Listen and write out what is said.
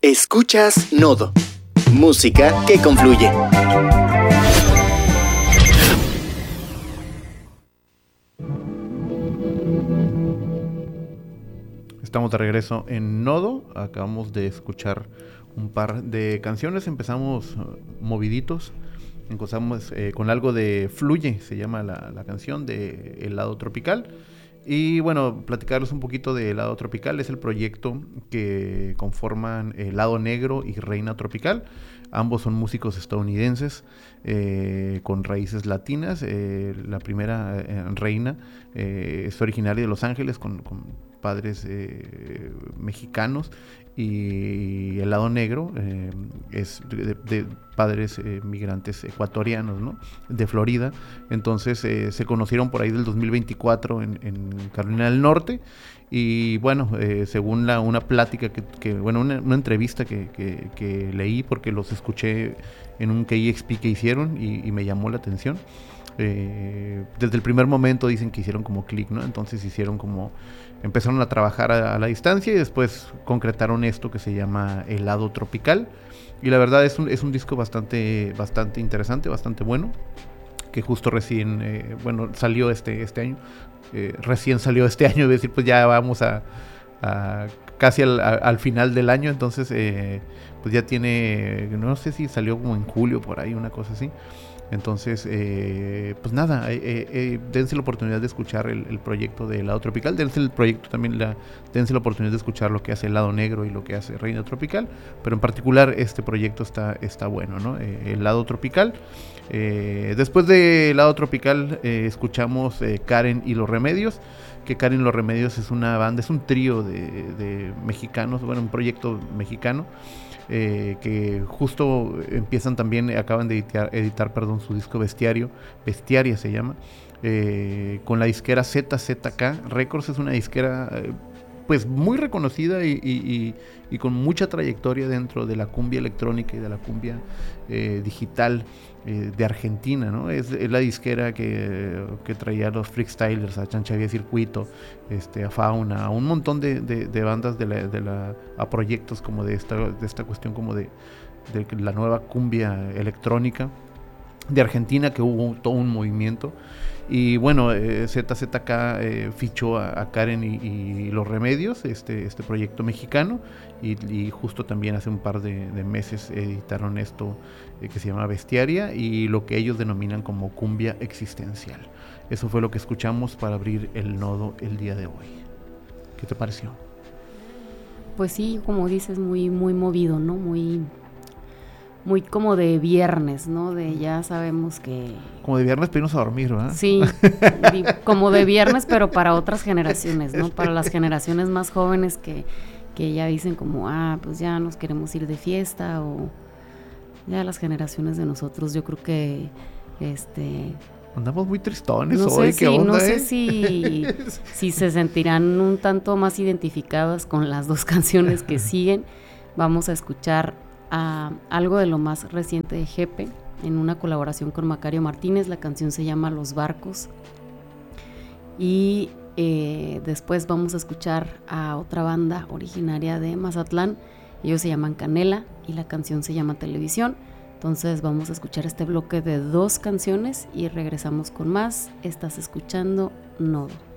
Escuchas Nodo, música que confluye. Estamos de regreso en Nodo. Acabamos de escuchar un par de canciones. Empezamos moviditos. Empezamos con algo de Fluye, se llama la canción de Helado Tropical. Y bueno, platicarles un poquito de Helado Tropical. Es el proyecto que conforman Helado Negro y Reina Tropical. Ambos son músicos estadounidenses con raíces latinas. La primera, Reina, es originaria de Los Ángeles con padres mexicanos, y Helado Negro es de padres migrantes ecuatorianos, ¿no? De Florida. Entonces se conocieron por ahí del 2024 en Carolina del Norte. Y bueno, según una plática una entrevista que leí, porque los escuché en un KEXP que hicieron y me llamó la atención. Desde el primer momento dicen que hicieron como clic, ¿no? Entonces empezaron a trabajar a la distancia y después concretaron esto que se llama Helado Tropical. Y la verdad es un disco bastante interesante, bastante bueno, que justo recién, salió este año. Recién salió este año, es decir, pues ya vamos a casi al final del año. Entonces pues ya tiene, no sé si salió como en julio por ahí, una cosa así. Entonces, pues nada, dense la oportunidad de escuchar el proyecto de Helado Tropical, dense la oportunidad de escuchar lo que hace Helado Negro y lo que hace Reina Tropical, pero en particular este proyecto está bueno, ¿no? Helado Tropical. Después de Helado Tropical escuchamos Karen y los Remedios, que Karen y los Remedios es una banda, es un trío de mexicanos, bueno, un proyecto mexicano. Que justo acaban de editar su disco Bestiaria se llama, con la disquera ZZK Records. Es una disquera pues muy reconocida y con mucha trayectoria dentro de la cumbia electrónica y de la cumbia digital de Argentina, ¿no? Es la disquera que traía a los freestylers, a Chanchavía Circuito, a Fauna, a un montón de bandas a proyectos como de esta cuestión como de la nueva cumbia electrónica de Argentina, que hubo todo un movimiento. Y bueno, ZZK fichó a Karen y los Remedios, este proyecto mexicano, y justo también hace un par de meses editaron esto que se llama Bestiaria, y lo que ellos denominan como cumbia existencial. Eso fue lo que escuchamos para abrir el Nodo el día de hoy. ¿Qué te pareció? Pues sí, como dices, muy movido, ¿no? Muy como de viernes, ¿no? De ya sabemos que... Como de viernes para irnos a dormir, ¿verdad? Sí, como de viernes, pero para otras generaciones, ¿no? Para las generaciones más jóvenes que ya dicen como, pues ya nos queremos ir de fiesta, o ya las generaciones de nosotros, yo creo que, andamos muy tristones no hoy, ¿qué onda? No sé si se sentirán un tanto más identificadas con las dos canciones que siguen. Vamos a escuchar algo de lo más reciente de Jepe, en una colaboración con Macario Martínez. La canción se llama Los Barcos. Y después vamos a escuchar a otra banda originaria de Mazatlán. Ellos se llaman Canela y la canción se llama Televisión. Entonces vamos a escuchar este bloque de 2 canciones y regresamos con más. Estás escuchando Nodo.